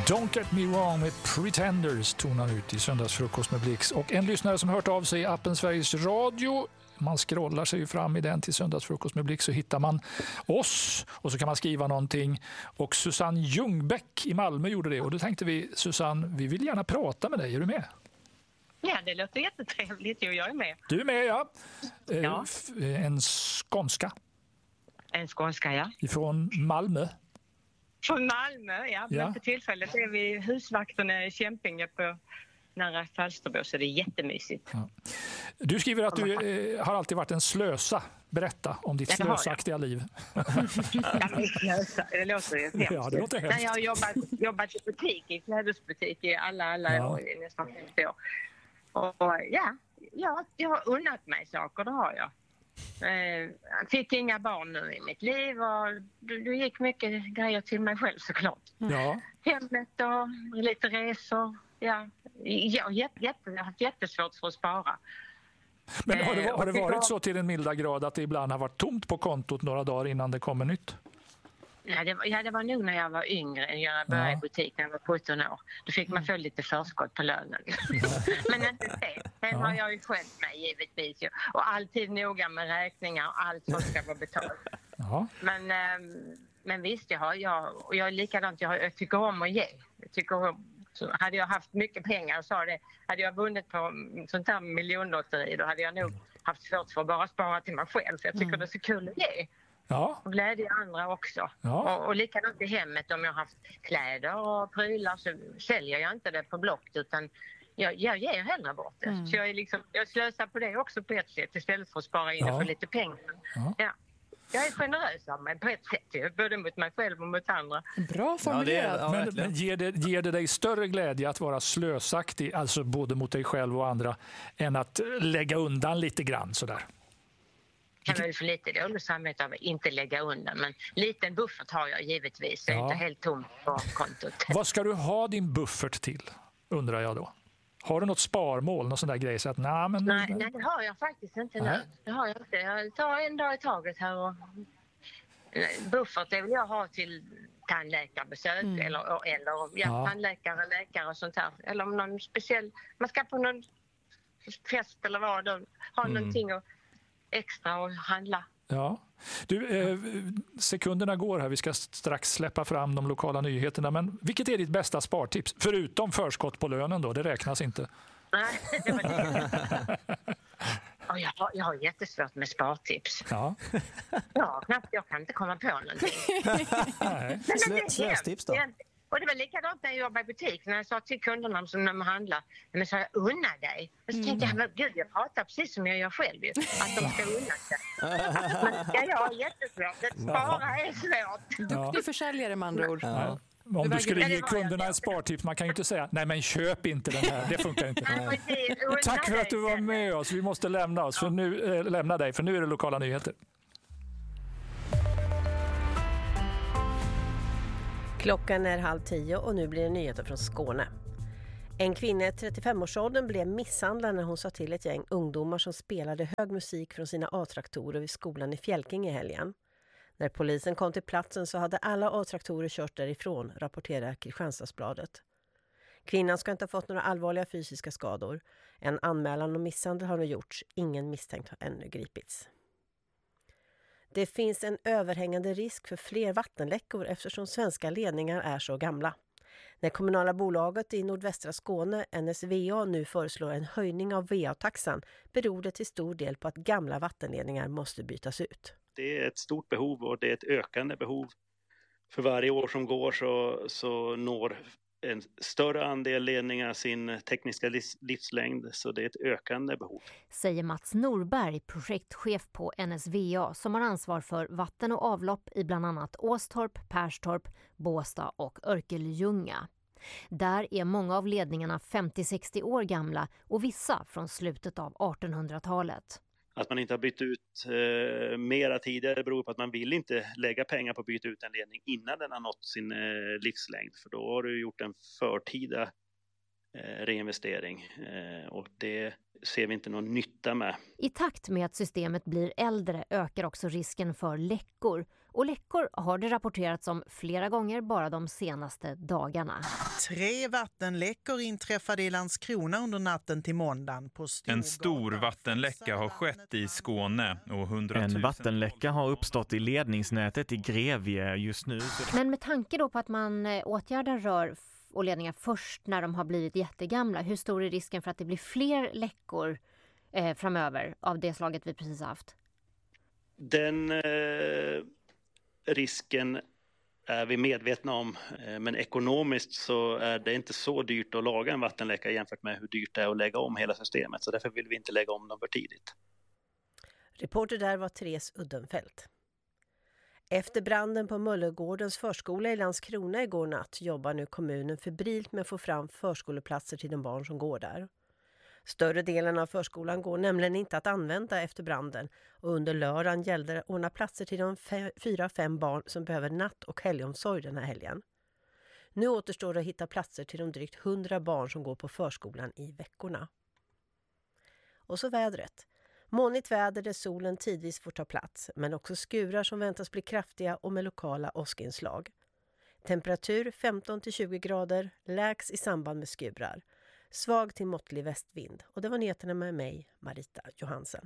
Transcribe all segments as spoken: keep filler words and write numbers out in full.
Don't Get Me Wrong med Pretenders tonar ut i söndagsfrukost med Blix. Och en lyssnare som hört av sig i appen Sveriges Radio, man scrollar sig fram i den till söndagsfrukost med Blix, så hittar man oss och så kan man skriva någonting. Och Susanne Ljungbäck i Malmö gjorde det, och då tänkte vi, Susanne, vi vill gärna prata med dig, är du med? Ja, det låter jättetrevligt, och jag är med. Du är med, ja. Ja. En skånska. En skånska, ja. Ifrån Malmö. Från Malmö, ja. Men ja. För tillfället är vi husvakterna i Kämpinge på nära Falsterbo, så det är jättemysigt. Ja. Du skriver att du eh, har alltid varit en slösa. Berätta om ditt ja, slösaktiga liv. Ja, men slösa, det låter ju hemskt. Ja, det låter hemskt. Nej, jag har jobbat, jobbat i butik, i klädesbutik i alla, alla ja. år, i nästan femtio år. Och ja, ja, jag har unnat mig saker, det har jag. Jag fick inga barn nu i mitt liv, och det gick mycket grejer till mig själv såklart. Ja. Hemmet och lite resor. Ja, jag, jätte, jätte, jag har haft jättesvårt för att spara. Men har det, har det varit så till en milda grad att det ibland har varit tomt på kontot några dagar innan det kommer nytt? Ja, det var, ja, det var nog när jag var yngre än jag började ja. i butik när jag var sjutton år. Då fick man få lite förskott på lönen. Ja. Men inte det. Sen ja. har jag ju skött mig givetvis. Och alltid noga med räkningar och allt som ska vara betalt. Ja. Men, ähm, men visst, jag, har, jag, jag är likadant. Jag, jag tycker om att ge. Jag tycker om, så hade jag haft mycket pengar och sa det, hade jag vunnit på sånt här miljonlotteri, då hade jag nog haft svårt för att bara spara till mig själv. För jag tycker mm. det är så kul att ge. Ja. Och glädje andra också. Ja. Och, och likadant i hemmet, om jag har haft kläder och prylar så säljer jag inte det på Blocket, utan jag, jag ger hellre bort det. Mm. Så jag, är liksom, jag slösar på det också på ett sätt istället för att spara in ja. för lite pengar. Ja. Ja. Jag är generös av mig på ett sätt, både mot mig själv och mot andra. Bra formulerat. Ja, men, men ger, det, ger det dig större glädje att vara slösaktig, alltså både mot dig själv och andra, än att lägga undan lite grann sådär? Jag kan väl för lite dåligt samvete av att inte lägga undan, men liten buffert har jag givetvis. Jag är ja. inte helt tom på kontot. Vad ska du ha din buffert till, undrar jag då? Har du något sparmål, någon sån där grej? Så att, nah, men... nej, nej, det har jag faktiskt inte nu. Det har jag inte. Jag tar en dag i taget här. Och... buffert det vill jag ha till tandläkarbesök mm. eller, eller ja, ja. tandläkare, läkare och sånt här. Eller om någon speciell, man ska på någon fest eller vad, då, ha mm. någonting och extra att handla. Ja. Du, eh, sekunderna går här. Vi ska strax släppa fram de lokala nyheterna. Men vilket är ditt bästa spartips? Förutom förskott på lönen då, det räknas inte. Nej, det var det. Och jag, har, jag har jättesvårt med spartips. Ja. Ja, knappt. Jag kan inte komma på någonting. Nej. Slö, slöstips då? Och det var likadant när jag jobbade i butik. När jag sa till kunderna som de handlar, men så jag unna dig. Och så mm. tänkte jag, men gud, jag pratar precis som jag gör själv ju. Att de ska unna sig. Men ja, jag har jättesvårt. Att spara är svårt. Duktig ja. försäljare med andra ord. Ja. Om du skulle ge kunderna en spartips, man kan ju inte säga, nej men köp inte den här, det funkar inte. Tack för att du var med oss. Vi måste lämna oss, för nu, äh, lämna dig, för nu är det lokala nyheter. Klockan är halv tio och nu blir det nyheter från Skåne. En kvinna i trettiofemårsåldern blev misshandlad när hon sa till ett gäng ungdomar som spelade hög musik från sina A-traktorer vid skolan i Fjälking i helgen. När polisen kom till platsen så hade alla A-traktorer kört därifrån, rapporterar Kristianstadsbladet. Kvinnan ska inte ha fått några allvarliga fysiska skador. En anmälan om misshandel har nu gjorts. Ingen misstänkt har ännu gripits. Det finns en överhängande risk för fler vattenläckor eftersom svenska ledningar är så gamla. När kommunala bolaget i nordvästra Skåne, N S V A, nu föreslår en höjning av V A-taxan beror det till stor del på att gamla vattenledningar måste bytas ut. Det är ett stort behov och det är ett ökande behov. För varje år som går så, så når en större andel ledningar sin tekniska livslängd, så det är ett ökande behov. Säger Mats Norberg, projektchef på N S V A, som har ansvar för vatten och avlopp i bland annat Åstorp, Perstorp, Båstad och Örkelljunga. Där är många av ledningarna femtio till sextio år gamla och vissa från slutet av artonhundratalet. Att man inte har bytt ut eh, mera tidigare beror på att man vill inte lägga pengar på att byta ut en ledning innan den har nått sin eh, livslängd. För då har du gjort en förtida eh, reinvestering. Eh, och det ser vi inte någon nytta med. I takt med att systemet blir äldre ökar också risken för läckor. Och läckor har det rapporterats om flera gånger bara de senaste dagarna. Tre vattenläckor inträffade i Landskrona under natten till måndagen. På en stor vattenläcka har skett i Skåne. Och hundratusen... En vattenläcka har uppstått i ledningsnätet i Grevie just nu. Men med tanke då på att man åtgärdar rör och ledningar först när de har blivit jättegamla, hur stor är risken för att det blir fler läckor eh, framöver av det slaget vi precis haft? Den eh, risken är vi medvetna om, eh, men ekonomiskt så är det inte så dyrt att laga en vattenläcka jämfört med hur dyrt det är att lägga om hela systemet, så därför vill vi inte lägga om dem för tidigt. Reporter där var Therese Uddenfelt. Efter branden på Möllergårdens förskola i Landskrona igår natt jobbar nu kommunen febrilt med att få fram förskoleplatser till de barn som går där. Större delen av förskolan går nämligen inte att använda efter branden och under lördagen gällde det att ordna platser till de f- fyra fem barn som behöver natt- och helgomsorg den här helgen. Nu återstår det att hitta platser till de drygt hundra barn som går på förskolan i veckorna. Och så vädret. Molnigt väder där solen tidvis får ta plats, men också skurar som väntas bli kraftiga och med lokala åskinslag. Temperatur femton till tjugo grader, lägs i samband med skurar. Svag till måttlig västvind. Och det var nyheterna med mig, Marita Johansen.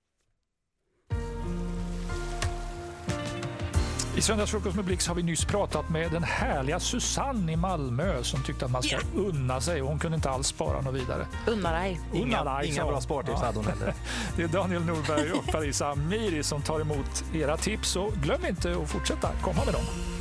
I Söndagsfrukost med Blix har vi nyss pratat med den härliga Susanne i Malmö som tyckte att man ska yeah. unna sig och hon kunde inte alls spara något vidare. Unna dig. Unna dig, inga bra spartips hade hon heller. Det är Daniel Norberg och Parisa Amiri som tar emot era tips och glöm inte att fortsätta komma med dem.